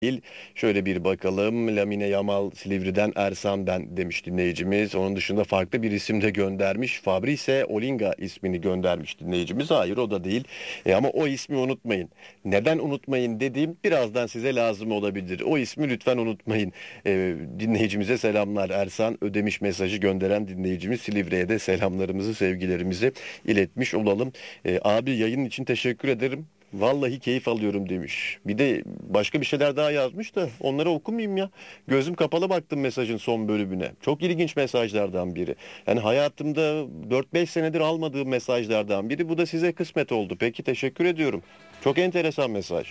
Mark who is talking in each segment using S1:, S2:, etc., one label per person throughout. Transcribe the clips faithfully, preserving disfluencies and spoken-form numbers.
S1: değil. Şöyle bir bakalım. Lamine Yamal Silivri'den Ersan ben demiş dinleyicimiz. Onun dışında farklı bir isim de göndermiş. Fabrice Olinga ismini göndermiş dinleyicimiz. Hayır, o da değil. E, ama o ismi unutmayın. Neden unutmayın dediğim birazdan size lazım olabilir. O ismi lütfen unutmayın. E, dinleyicimize selamlar. Ersan ödemiş mesajı gönderen dinleyicimiz Silivri'ye de selamlarımızı, sevgilerimizi iletmiş olalım. E, abi yayın için teşekkür ederim. Vallahi keyif alıyorum demiş. Bir de başka bir şeyler daha yazmış da onları okumayayım ya. Gözüm kapalı baktım mesajın son bölümüne. Çok ilginç mesajlardan biri. Yani hayatımda dört beş senedir almadığım mesajlardan biri. Bu da size kısmet oldu. Peki, teşekkür ediyorum. Çok enteresan mesaj.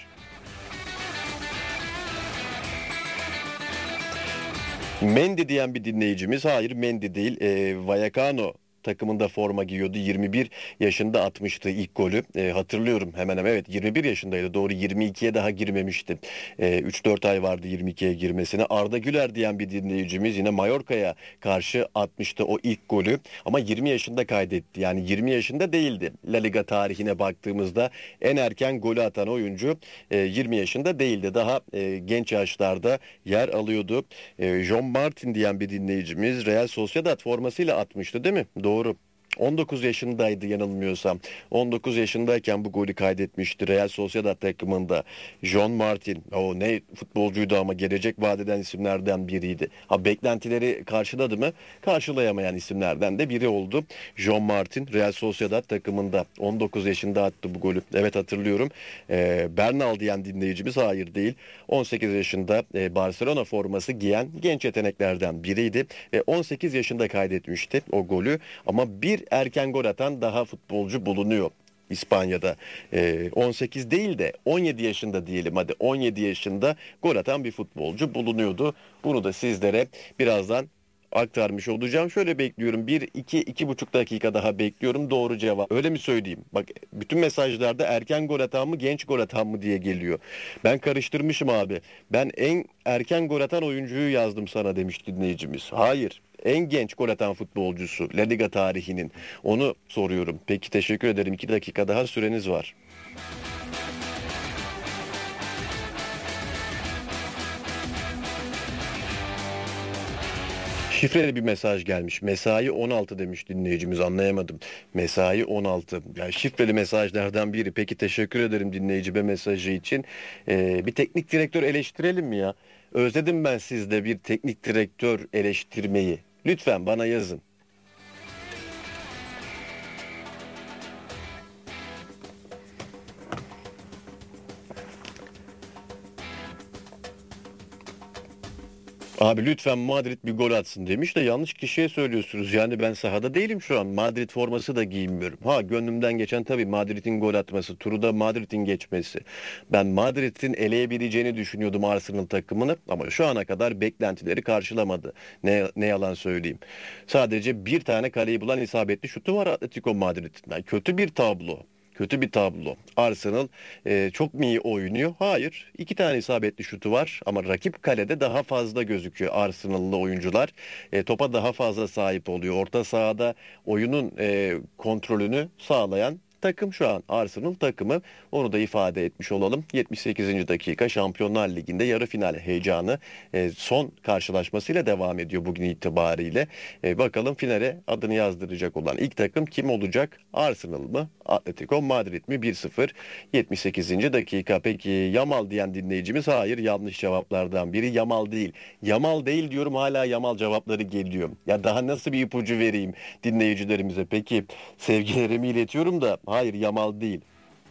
S1: Mendy diyen bir dinleyicimiz, hayır Mendy değil, e, Vallecano takımında forma giyiyordu. yirmi bir yaşında atmıştı ilk golü. E, hatırlıyorum hemen hemen, evet yirmi bir yaşındaydı, doğru, yirmi ikiye daha girmemişti. E, üç dört ay vardı yirmi ikiye girmesine. Arda Güler diyen bir dinleyicimiz yine Mallorca'ya karşı atmıştı o ilk golü. Ama yirmi yaşında kaydetti. Yani yirmi yaşında değildi. La Liga tarihine baktığımızda en erken golü atan oyuncu e, yirmi yaşında değildi. Daha e, genç yaşlarda yer alıyordu. E, John Martin diyen bir dinleyicimiz Real Sociedad formasıyla atmıştı değil mi? Doğru. on dokuz yaşındaydı yanılmıyorsam. on dokuz yaşındayken bu golü kaydetmişti Real Sociedad takımında. John Martin. O ne futbolcuydu ama, gelecek vadeden isimlerden biriydi. Ha, beklentileri karşıladı mı? Karşılayamayan isimlerden de biri oldu. John Martin Real Sociedad takımında on dokuz yaşında attı bu golü. Evet, hatırlıyorum. Ee, Bernal diyen dinleyicimiz hayır değil. on sekiz yaşında e, Barcelona forması giyen genç yeteneklerden biriydi. Ve on sekiz yaşında kaydetmişti o golü. Ama bir erken gol atan daha futbolcu bulunuyor İspanya'da. Ee, on sekiz değil de on yedi yaşında diyelim, hadi on yedi yaşında gol atan bir futbolcu bulunuyordu. Bunu da sizlere birazdan aktarmış olacağım. Şöyle bekliyorum. Bir, iki, iki buçuk dakika daha bekliyorum. Doğru cevap. Öyle mi söyleyeyim? Bak, bütün mesajlarda erken gol atan mı, genç gol atan mı diye geliyor. Ben karıştırmışım abi. Ben en erken gol atan oyuncuyu yazdım sana demiş dinleyicimiz. Hayır. En genç gol atan futbolcusu La Liga tarihinin. Onu soruyorum. Peki, teşekkür ederim. iki dakika daha süreniz var. Şifreli bir mesaj gelmiş. Mesai on altı demiş dinleyicimiz, anlayamadım. Mesai on altı. Yani şifreli mesajlardan biri. Peki, teşekkür ederim dinleyicime mesajı için. Ee, bir teknik direktör eleştirelim mi ya? Özledim ben sizde bir teknik direktör eleştirmeyi. Lütfen bana yazın. Abi lütfen Madrid bir gol atsın demiş de yanlış kişiye söylüyorsunuz. Yani ben sahada değilim şu an. Madrid forması da giyinmiyorum. Ha, gönlümden geçen tabii Madrid'in gol atması, turu da Madrid'in geçmesi. Ben Madrid'in eleyebileceğini düşünüyordum Arsenal takımını, ama şu ana kadar beklentileri karşılamadı. Ne, ne yalan söyleyeyim. Sadece bir tane kaleyi bulan isabetli şutu var Atletico Madrid'in. Yani kötü bir tablo. Kötü bir tablo. Arsenal e, çok mu iyi oynuyor? Hayır. İki tane isabetli şutu var ama rakip kalede daha fazla gözüküyor Arsenal'lı oyuncular. E, topa daha fazla sahip oluyor. Orta sahada oyunun e, kontrolünü sağlayan takım şu an Arsenal takımı. Onu da ifade etmiş olalım. yetmiş sekizinci dakika, Şampiyonlar Ligi'nde yarı final heyecanı e, son karşılaşmasıyla devam ediyor bugün itibariyle. E, bakalım finale adını yazdıracak olan ilk takım kim olacak? Arsenal mı? Atletico Madrid mi? bir sıfır yetmiş sekizinci dakika. Peki Yamal diyen dinleyicimiz hayır, yanlış cevaplardan biri. Yamal değil. Yamal değil diyorum, hala Yamal cevapları geliyor. Ya daha nasıl bir ipucu vereyim dinleyicilerimize? Peki, sevgilerimi iletiyorum da hayır, Yamal değil.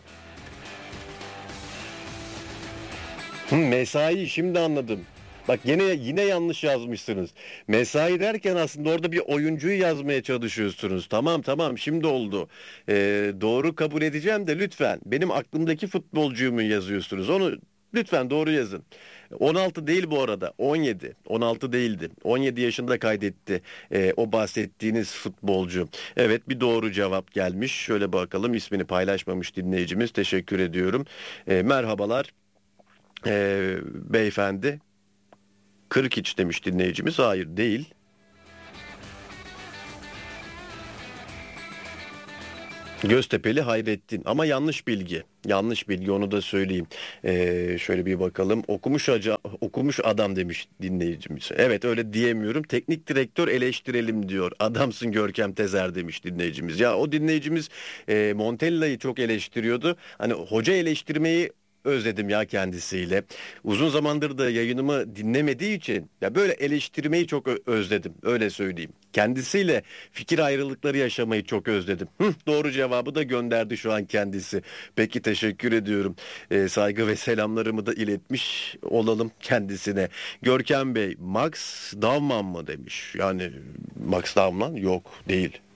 S1: Hı, mesai, şimdi anladım. Bak, yine yine yanlış yazmışsınız. Mesai derken aslında orada bir oyuncuyu yazmaya çalışıyorsunuz. Tamam tamam, şimdi oldu. Ee, doğru kabul edeceğim de lütfen benim aklımdaki futbolcuyu mu yazıyorsunuz? Onu lütfen doğru yazın. on altı değil bu arada, on yedi. on altı değildi. on yedi yaşında kaydetti ee, o bahsettiğiniz futbolcu. Evet, bir doğru cevap gelmiş. Şöyle bakalım, ismini paylaşmamış dinleyicimiz. Teşekkür ediyorum. Ee, merhabalar. Ee, beyefendi. Kırkiç demiş dinleyicimiz. Hayır, değil. Göztepe'li Hayrettin ama yanlış bilgi. Yanlış bilgi, onu da söyleyeyim. Ee, şöyle bir bakalım. Okumuş aca, okumuş adam demiş dinleyicimiz. Evet, öyle diyemiyorum. Teknik direktör eleştirelim diyor. Adamsın Görkem Tezer demiş dinleyicimiz. Ya o dinleyicimiz e, Montella'yı çok eleştiriyordu. Hani hoca eleştirmeyi özledim ya kendisiyle. Uzun zamandır da yayınımı dinlemediği için ya böyle eleştirmeyi çok ö- özledim. Öyle söyleyeyim. Kendisiyle fikir ayrılıkları yaşamayı çok özledim. Hı, doğru cevabı da gönderdi şu an kendisi. Peki, teşekkür ediyorum. Ee, saygı ve selamlarımı da iletmiş olalım kendisine. Görkem Bey, Max Davman mı demiş. Yani Max Davman yok, değil.